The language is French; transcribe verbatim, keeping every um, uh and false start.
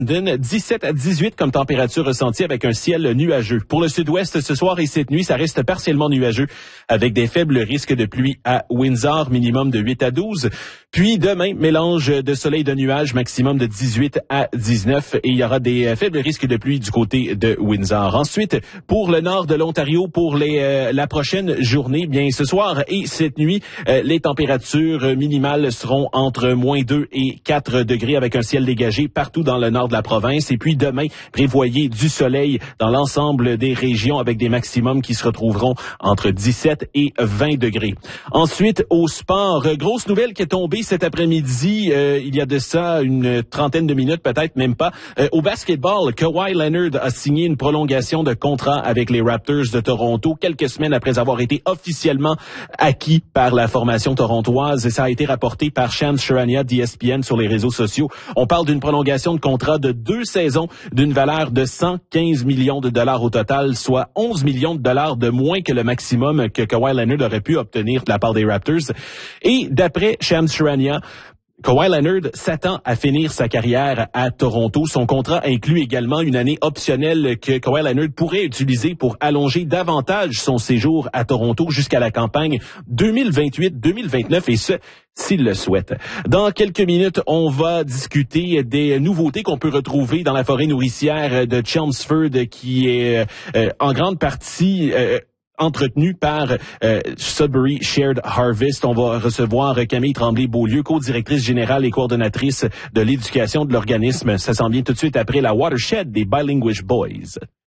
dix-sept à dix-huit comme température ressentie avec un ciel nuageux. Pour le sud-ouest, ce soir et cette nuit, ça reste partiellement nuageux avec des faibles risques de pluie à Windsor, minimum de huit à douze. Puis demain, mélange de soleil et de nuages, maximum de dix-huit à dix-neuf. Et il y aura des faibles risques de pluie du côté de Windsor. Ensuite, pour le nord de l'Ontario, pour les, euh, la prochaine journée, bien ce soir et cette nuit, euh, les températures minimales seront entre moins deux et quatre degrés avec un ciel dégagé partout dans le nord de la province. Et puis demain, prévoyez du soleil dans l'ensemble des régions avec des maximums qui se retrouveront entre dix-sept et vingt degrés. Ensuite, au sport, grosse nouvelle qui est tombée cet après-midi, euh, il y a de ça une trentaine de minutes, peut-être même pas. Euh, au basketball, Kawhi Leonard a signé une prolongation de contrat avec les Raptors de Toronto quelques semaines après avoir été officiellement acquis par la formation torontoise. Et ça a été rapporté par Shams Charania d'E S P N sur les réseaux sociaux. On parle d'une prolongation de contrat de deux saisons d'une valeur de cent quinze millions de dollars au total, soit onze millions de dollars de moins que le maximum que Kawhi Leonard aurait pu obtenir de la part des Raptors. Et d'après Shams Charania, Kawhi Leonard s'attend à finir sa carrière à Toronto. Son contrat inclut également une année optionnelle que Kawhi Leonard pourrait utiliser pour allonger davantage son séjour à Toronto jusqu'à la campagne deux mille vingt-huit deux mille vingt-neuf et ce, s'il le souhaite. Dans quelques minutes, on va discuter des nouveautés qu'on peut retrouver dans la forêt nourricière de Chelmsford qui est euh, en grande partie euh, entretenu par euh, Sudbury Shared Harvest. On va recevoir Camille Tremblay-Beaulieu, co-directrice générale et coordonnatrice de l'éducation de l'organisme. Ça s'en vient tout de suite après la Watershed des Bilinguish Boys.